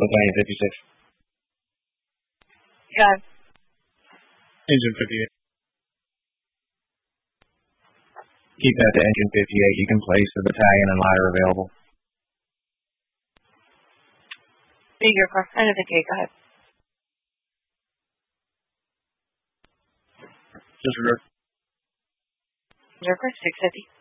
Battalion 56. Got it. Engine 58. Keep that to Engine 58. You can place the battalion and ladder available. Bigger car. Engine 58, go ahead. Disregard. Zerker, 650.